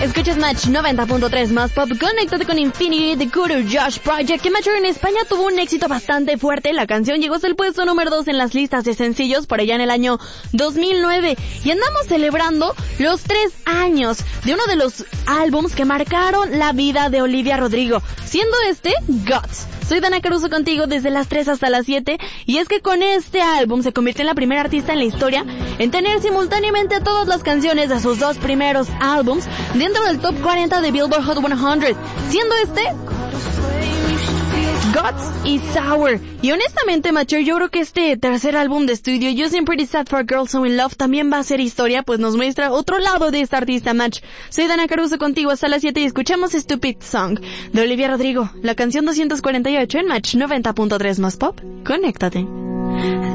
Escuchas Match 90.3 más pop. Conéctate con Infinity, The Guru Josh Project, que Match en España tuvo un éxito bastante fuerte. La canción llegó hasta el puesto número 2 en las listas de sencillos por allá en el año 2009. Y andamos celebrando los 3 años de uno de los álbums que marcaron la vida de Olivia Rodrigo, siendo Guts. Soy Dana Caruso contigo desde las 3 hasta las 7, y es que con este álbum se convirtió en la primera artista en la historia en tener simultáneamente todas las canciones de sus 2 primeros álbums dentro del top 40 de Billboard Hot 100, siendo Guts y Sour. Y honestamente, Macho, yo creo que este tercer álbum de estudio, Using Pretty Sad for Girls So In Love, también va a ser historia, pues nos muestra otro lado de esta artista, Match. Soy Dana Caruso contigo hasta las 7 y escuchamos Stupid Song de Olivia Rodrigo, la canción 248 en Match 90.3 más pop. Conéctate.